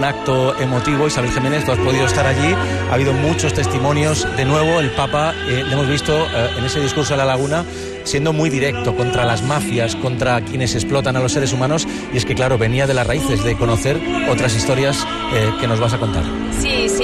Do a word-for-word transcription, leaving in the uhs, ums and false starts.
un acto emotivo. Isabel Jiménez, tú has podido estar allí, ha habido muchos testimonios. De nuevo, el Papa, eh, le hemos visto eh, en ese discurso a la Laguna, siendo muy directo contra las mafias, contra quienes explotan a los seres humanos, y es que claro, venía de las raíces de conocer otras historias eh, que nos vas a contar. Sí,